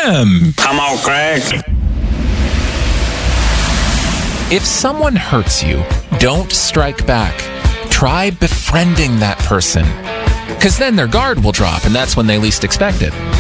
him. Come on, Craig. If someone hurts you, don't strike back. Try befriending that person. Because then their guard will drop, and that's when they least expect it.